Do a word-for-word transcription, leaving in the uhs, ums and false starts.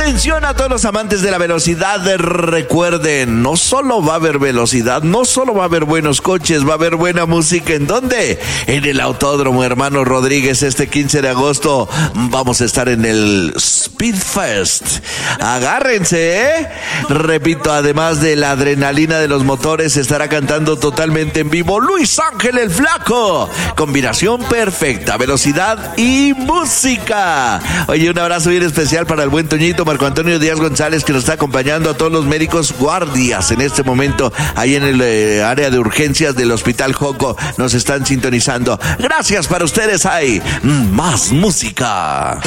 Atención a todos los amantes de la velocidad, recuerden, no solo va a haber velocidad, no solo va a haber buenos coches, va a haber buena música. ¿En dónde? En el Autódromo Hermano Rodríguez este quince de agosto. Vamos a estar en el Speed Fest. Agárrense, ¿eh? Repito, además de la adrenalina de los motores, estará cantando totalmente en vivo Luis Ángel el Flaco. Combinación perfecta, velocidad y música. Oye, un abrazo bien especial para el buen Toñito Marco Antonio Díaz González, que nos está acompañando, a todos los médicos guardias en este momento ahí en el eh, área de urgencias del Hospital Joco. Nos están sintonizando. Gracias para ustedes. Hay más música.